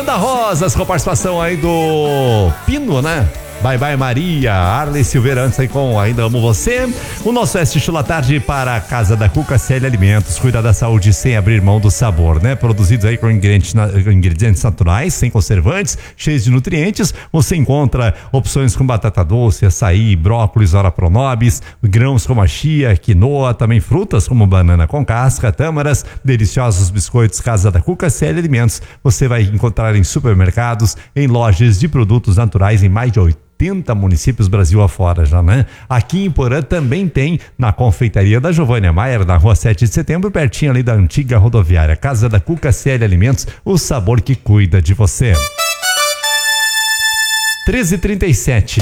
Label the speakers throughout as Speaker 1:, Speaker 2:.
Speaker 1: Banda Rosas, com participação aí do Pino, né? Bye Bye Maria, Arley Silveira antes aí com Ainda Amo Você. O nosso Estilo à Tarde para a Casa da Cuca CL Alimentos, cuida da saúde sem abrir mão do sabor, né? Produzidos aí com ingredientes naturais, sem conservantes, cheios de nutrientes. Você encontra opções com batata doce, açaí, brócolis, ora pronobis, grãos como a chia, quinoa, também frutas como banana com casca, tâmaras, deliciosos biscoitos Casa da Cuca CL Alimentos. Você vai encontrar em supermercados, em lojas de produtos naturais em mais de 80 municípios Brasil afora já, né? Aqui em Porã também tem na confeitaria da Giovânia Maier, na rua 7 de setembro, pertinho ali da antiga rodoviária. Casa da Cuca CL Alimentos, o sabor que cuida de você. 13h37.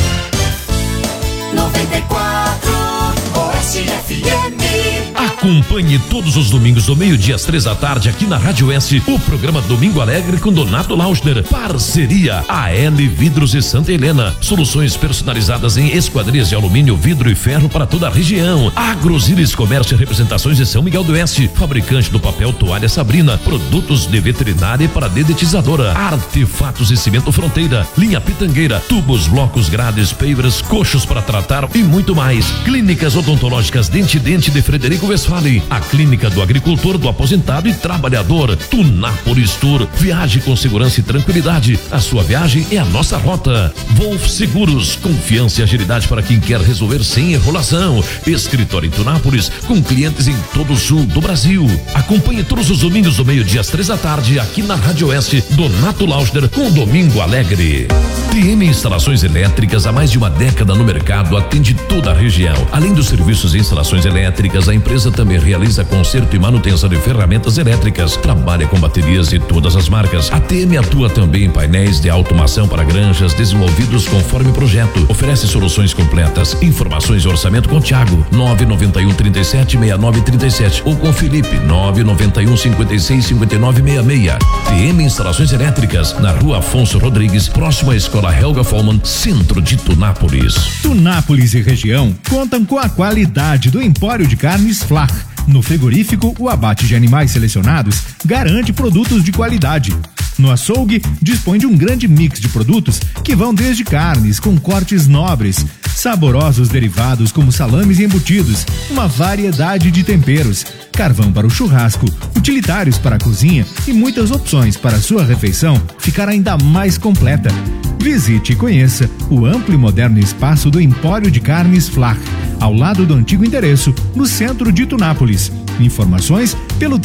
Speaker 2: 94 Oeste FM.
Speaker 3: Acompanhe todos os domingos do meio-dia às 3 da tarde aqui na Rádio Oeste o programa Domingo Alegre com Donato Lauschner. Parceria AL Vidros e Santa Helena. Soluções personalizadas em esquadrias de alumínio, vidro e ferro para toda a região. Agrosilis Comércio e Representações de São Miguel do Oeste. Fabricante do papel Toalha Sabrina. Produtos de veterinária e para dedetizadora. Artefatos e Cimento Fronteira. Linha Pitangueira. Tubos, blocos, grades, pavers, coxos para tratar e muito mais. Clínicas odontológicas Dente de Frederico Westphalen. A clínica do agricultor, do aposentado e trabalhador. Tunápolis Tour. Viaje com segurança e tranquilidade. A sua viagem é a nossa rota. Wolf Seguros. Confiança e agilidade para quem quer resolver sem enrolação. Escritório em Tunápolis, com clientes em todo o sul do Brasil. Acompanhe todos os domingos do meio-dia às 3 da tarde aqui na Rádio Oeste, Donato Lauschner com Domingo Alegre. TM Instalações Elétricas, há mais de uma década no mercado, atende toda a região. Além dos serviços de instalações elétricas, a empresa também realiza conserto e manutenção de ferramentas elétricas. Trabalha com baterias de todas as marcas. A TM atua também em painéis de automação para granjas desenvolvidos conforme projeto. Oferece soluções completas. Informações e orçamento com Thiago 991 37 69 37 ou com Felipe 991 56 59 66. TM Instalações Elétricas, na Rua Afonso Rodrigues, próximo à Escola Helga Follmann, centro de Tunápolis.
Speaker 4: Tunápolis e região contam com a qualidade do Empório de Carnes Flach. No frigorífico, o abate de animais selecionados garante produtos de qualidade. No açougue, dispõe de um grande mix de produtos que vão desde carnes com cortes nobres, saborosos derivados como salames e embutidos, uma variedade de temperos, carvão para o churrasco, utilitários para a cozinha e muitas opções para a sua refeição ficar ainda mais completa. Visite e conheça o amplo e moderno espaço do Empório de Carnes Flach, ao lado do antigo endereço, no centro de Tunápolis. Informações pelo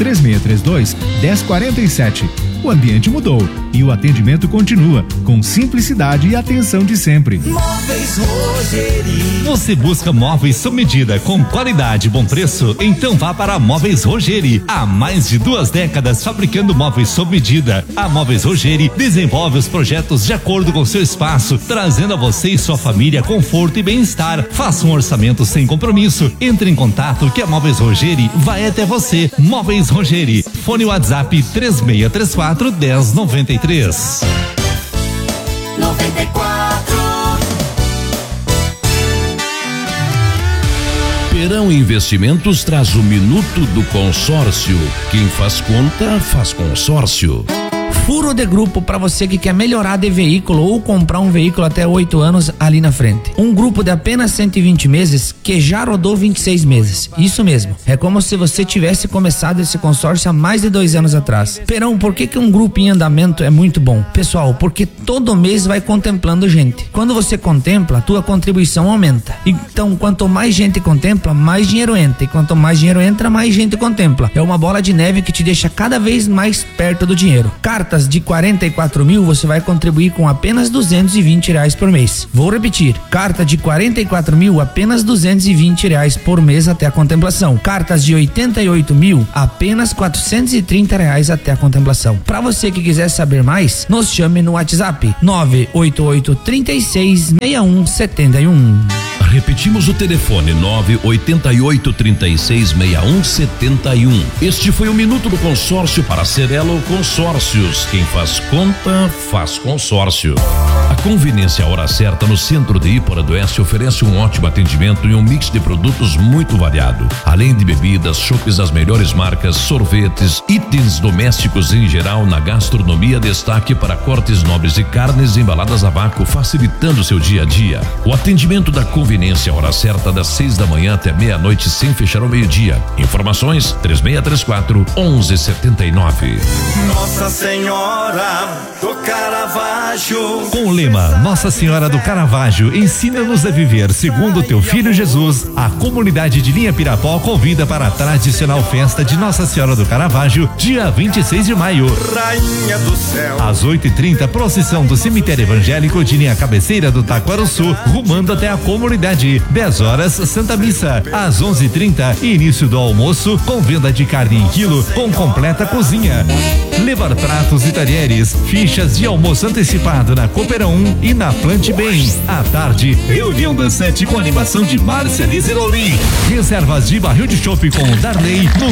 Speaker 4: 3632-1047. O ambiente mudou e o atendimento continua com simplicidade e atenção de sempre.
Speaker 2: Móveis Rogeri.
Speaker 1: Você busca móveis sob medida com qualidade e bom preço? Então vá para a Móveis Rogeri. Há mais de 2 décadas fabricando móveis sob medida. A Móveis Rogeri desenvolve os projetos de acordo com seu espaço, trazendo a você e sua família conforto e bem-estar. Faça um orçamento sem compromisso. Entre em contato que a Móveis Rogeri vai até você. Móveis Rogeri. Fone WhatsApp 3634-1093.
Speaker 2: 94.
Speaker 3: Perão Investimentos traz o Minuto do Consórcio. Quem faz conta, faz consórcio.
Speaker 5: Furo de grupo para você que quer melhorar de veículo ou comprar um veículo até 8 anos ali na frente. Um grupo de apenas 120 meses que já rodou 26 meses. Isso mesmo. É como se você tivesse começado esse consórcio há mais de 2 anos atrás. Perão, por que um grupo em andamento é muito bom? Pessoal, porque todo mês vai contemplando gente. Quando você contempla, a tua contribuição aumenta. Então, quanto mais gente contempla, mais dinheiro entra. E quanto mais dinheiro entra, mais gente contempla. É uma bola de neve que te deixa cada vez mais perto do dinheiro. Cartas de 44 mil, você vai contribuir com apenas R$220 por mês. Vou repetir, carta de 44 mil, apenas R$220 por mês até a contemplação. Cartas de 88 mil, apenas R$430 até a contemplação. Para você que quiser saber mais, nos chame no WhatsApp 988 36 6171.
Speaker 3: Repetimos o telefone 988366171. Este foi o Minuto do Consórcio para Cerelo Consórcios. Quem faz conta, faz consórcio. A Conveniência Hora Certa no centro de Ípora do Oeste oferece um ótimo atendimento e um mix de produtos muito variado. Além de bebidas, chopes das melhores marcas, sorvetes, itens domésticos em geral, na gastronomia, destaque para cortes nobres de carnes embaladas a vácuo, facilitando seu dia a dia. O atendimento da Conveniência Hora Certa das 6 da manhã até meia-noite, sem fechar ao meio-dia. Informações 3634-1179.
Speaker 2: Nossa Senhora do Caravaggio.
Speaker 1: Com o lema Nossa Senhora do Caravaggio, ensina-nos a viver segundo o teu filho Jesus, a comunidade de Linha Pirapó convida para a tradicional festa de Nossa Senhora do Caravaggio, dia 26 de maio.
Speaker 2: Rainha do céu.
Speaker 1: Às 8h30, procissão do cemitério evangélico de Linha Cabeceira do Taquaruçu, rumando até a comunidade. 10 horas, Santa Missa. Às 11h30, início do almoço, com venda de carne em quilo, com completa cozinha. Levar pratos e talheres, fichas de almoço antecipado na Cooper 1 e na Plante Bem. À tarde, reunião dançante com animação de Márcia Lizerolim. Reservas de barril de chopp com o Darley no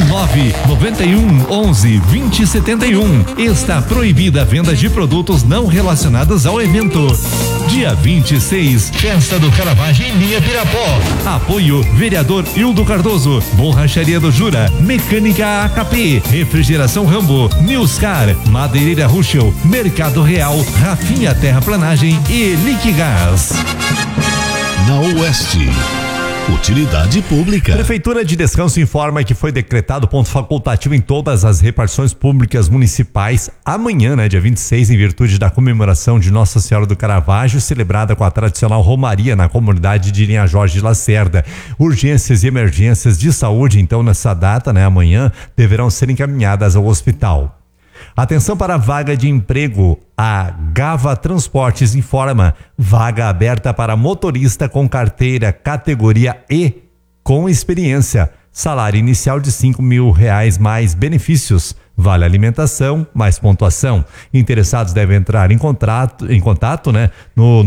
Speaker 1: 991112071. Está proibida a venda de produtos não relacionados ao evento. Dia 26, Festa do Caravaggio em Linha Pirapó. Apoio vereador Hildo Cardoso, Borracharia do Jura, Mecânica AKP, Refrigeração Rambo, Newscar, Madeireira Ruschel, Mercado Real, Rafinha Terraplanagem e Liquigás.
Speaker 6: Na Oeste, utilidade pública.
Speaker 1: Prefeitura de Descanso informa que foi decretado ponto facultativo em todas as repartições públicas municipais amanhã, dia 26, em virtude da comemoração de Nossa Senhora do Caravaggio, celebrada com a tradicional romaria na comunidade de Linha Jorge de Lacerda. Urgências e emergências de saúde, então, nessa data, amanhã, deverão ser encaminhadas ao hospital. Atenção para a vaga de emprego. A Gava Transportes informa: vaga aberta para motorista com carteira categoria E com experiência. Salário inicial de R$5.000 mais benefícios. Vale alimentação mais pontuação. Interessados devem entrar em contato, no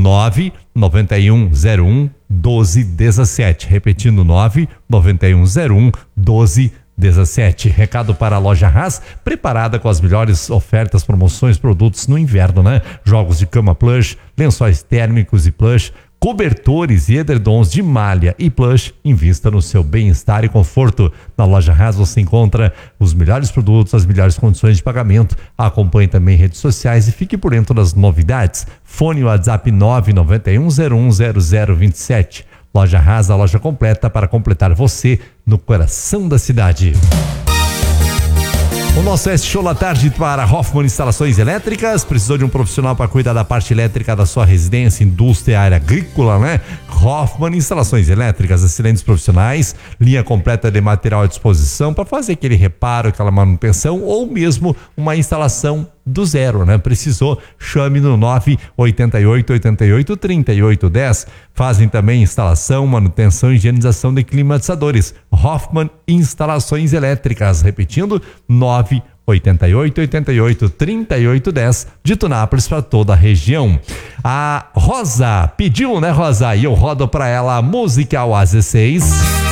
Speaker 1: 991011217. Repetindo, 991011217. 17. Recado para a Loja Haas, preparada com as melhores ofertas, promoções, produtos no inverno, Jogos de cama plush, lençóis térmicos e plush, cobertores e edredons de malha e plush. Invista no seu bem-estar e conforto. Na Loja Haas você encontra os melhores produtos, as melhores condições de pagamento. Acompanhe também redes sociais e fique por dentro das novidades. Fone WhatsApp 991010027. Loja Haas, a loja completa para completar você no coração da cidade. O nosso Oeste Show da tarde para Hoffman Instalações Elétricas. Precisou de um profissional para cuidar da parte elétrica da sua residência, indústria, área agrícola, Hoffman Instalações Elétricas, excelentes profissionais, linha completa de material à disposição para fazer aquele reparo, aquela manutenção ou mesmo uma instalação do zero, Precisou, chame no 988-88-3810. Fazem também instalação, manutenção e higienização de climatizadores. Hoffman Instalações Elétricas. Repetindo, 988-88-3810 de Tunápolis para toda a região. A Rosa pediu, Rosa? E eu rodo para ela a música ao AZ6.